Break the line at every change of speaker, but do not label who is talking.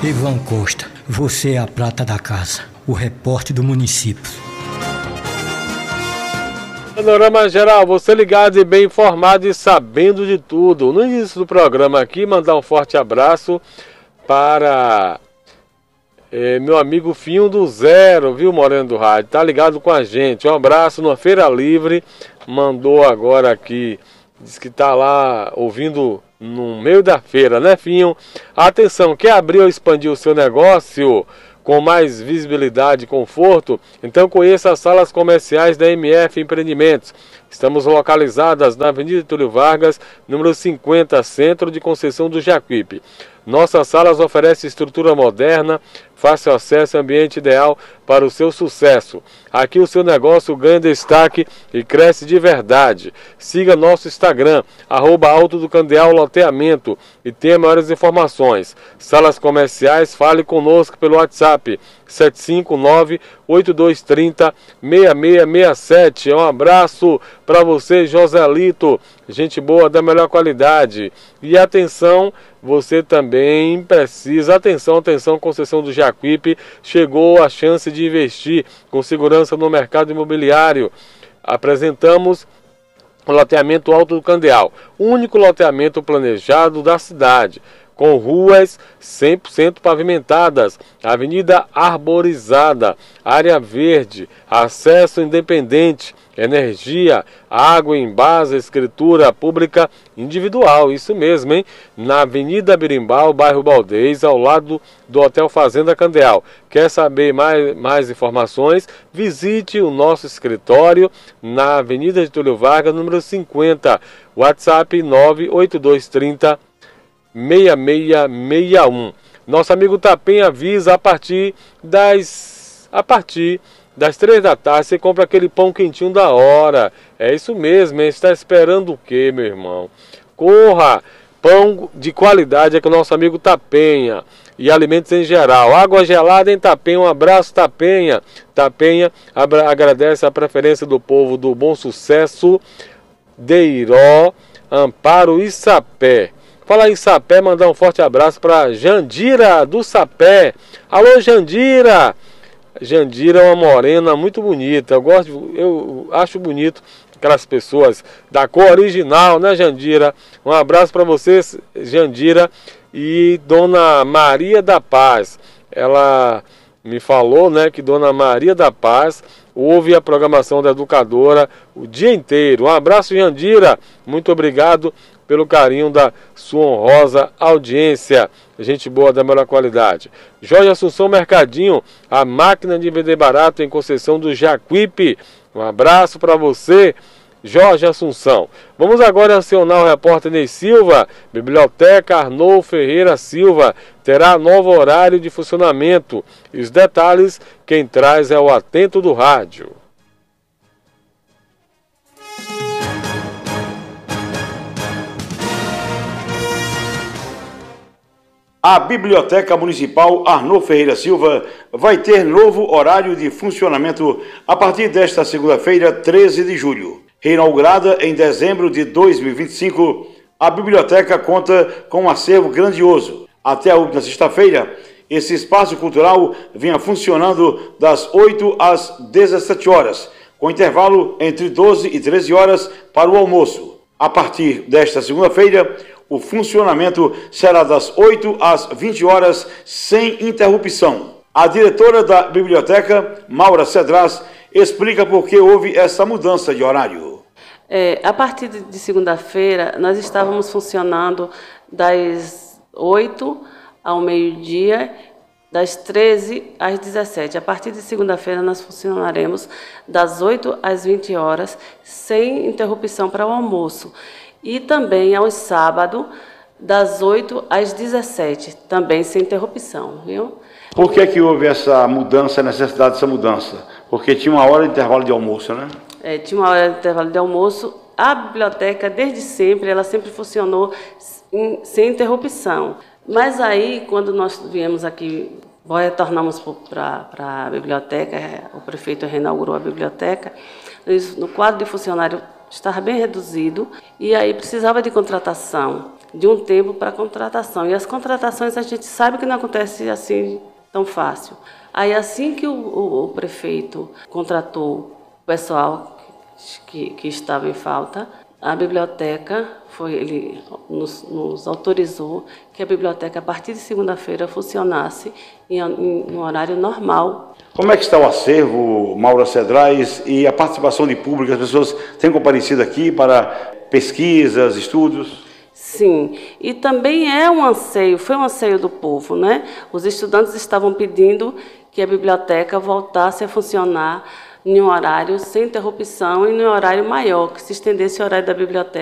Ivan Costa, você é a prata da casa, o repórter do município.
Panorama Geral, você ligado e bem informado e sabendo de tudo. No início do programa aqui, mandar um forte abraço para meu amigo Finho do Zero, viu, Moreno do Rádio? Tá ligado com a gente. Um abraço numa Feira Livre. Mandou agora aqui, diz que tá lá ouvindo no meio da feira, né, Finho? Atenção, quer abrir ou expandir o seu negócio com mais visibilidade e conforto? Então conheça as salas comerciais da MF Empreendimentos. Estamos localizadas na Avenida Túlio Vargas, número 50, Centro de Conceição do Jacuípe. Nossas salas oferecem estrutura moderna, fácil acesso e ambiente ideal para o seu sucesso. Aqui o seu negócio ganha destaque e cresce de verdade. Siga nosso Instagram, @Alto do Candeal Loteamento, e tenha maiores informações. Salas comerciais, fale conosco pelo WhatsApp 759-8230-6667. Um abraço para você, Joselito, gente boa da melhor qualidade. E atenção, você também precisa, atenção, Conceição do Jacuípe, chegou a chance de investir com segurança no mercado imobiliário. Apresentamos o loteamento Alto do Candeal, o único loteamento planejado da cidade, com ruas 100% pavimentadas, avenida arborizada, área verde, acesso independente, energia, água em base, escritura pública individual, isso mesmo, hein? Na Avenida Birimbau, bairro Baldez, ao lado do Hotel Fazenda Candeal. Quer saber mais informações? Visite o nosso escritório na Avenida Getúlio Vargas, número 50, WhatsApp 98230 6661. Nosso amigo Tapem avisa, a partir das 3 da tarde você compra aquele pão quentinho da hora. É isso mesmo, hein? Está esperando o quê, meu irmão? Corra! Pão de qualidade é com o nosso amigo Tapenha. E alimentos em geral. Água gelada em Tapenha. Um abraço, Tapenha. Tapenha agradece a preferência do povo do Bom Sucesso, Deiró, Amparo e Sapé. Falar em Sapé, mandar um forte abraço para Jandira do Sapé. Alô, Jandira! Jandira é uma morena muito bonita. Eu acho bonito aquelas pessoas da cor original, né, Jandira? Um abraço para vocês, Jandira. E Dona Maria da Paz. Ela me falou, né, que Dona Maria da Paz ouve a programação da educadora o dia inteiro. Um abraço, Jandira. Muito obrigado pelo carinho da sua honrosa audiência. Gente boa da melhor qualidade. Jorge Assunção Mercadinho, a máquina de vender barato em Conceição do Jacuípe. Um abraço para você, Jorge Assunção. Vamos agora acionar o repórter Ney Silva. Biblioteca Arnoldo Ferreira Silva terá novo horário de funcionamento. E os detalhes, quem traz é o Atento do Rádio.
A Biblioteca Municipal Arnoldo Ferreira Silva vai ter novo horário de funcionamento a partir desta segunda-feira, 13 de julho. Reinaugurada em dezembro de 2025, a biblioteca conta com um acervo grandioso. Até a última sexta-feira, esse espaço cultural vinha funcionando das 8 às 17 horas, com intervalo entre 12 e 13 horas para o almoço. A partir desta segunda-feira, o funcionamento será das 8 às 20 horas, sem interrupção. A diretora da biblioteca, Maura Cedras, explica por que houve essa mudança de horário.
A partir de segunda-feira, nós estávamos funcionando das 8 ao meio-dia, das 13 às 17. A partir de segunda-feira, nós funcionaremos das 8 às 20 horas, sem interrupção para o almoço. E também aos sábados, das 8 às 17, também sem interrupção, viu?
Por que houve essa mudança, a necessidade dessa mudança? Porque tinha uma hora de intervalo de almoço, né?
Tinha uma hora de intervalo de almoço. A biblioteca, desde sempre, ela sempre funcionou sem interrupção. Mas aí, quando nós viemos aqui, retornamos para a biblioteca, o prefeito reinaugurou a biblioteca, no quadro de funcionário estava bem reduzido, e aí precisava de contratação. de um tempo para contratação. E as contratações a gente sabe que não acontece assim tão fácil. Aí assim que o prefeito contratou o pessoal que estava em falta, a biblioteca ele nos autorizou que a biblioteca a partir de segunda-feira funcionasse em um horário normal.
Como é que está o acervo, Maura Cedrais, e a participação de público? As pessoas têm comparecido aqui para pesquisas, estudos?
Sim, e também foi um anseio do povo, né? Os estudantes estavam pedindo que a biblioteca voltasse a funcionar em um horário sem interrupção e em um horário maior, que se estendesse o horário da biblioteca.